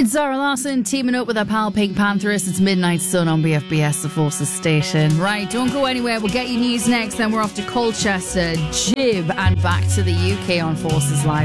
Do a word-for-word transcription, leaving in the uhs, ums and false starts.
It's Zara Lawson teaming up with our pal Pink Pantheress. It's Midnight Sun on B F B S, the Forces station. Right, don't go anywhere. We'll get you news next. Then we're off to Colchester, Jib, and back to the U K on Forces Live.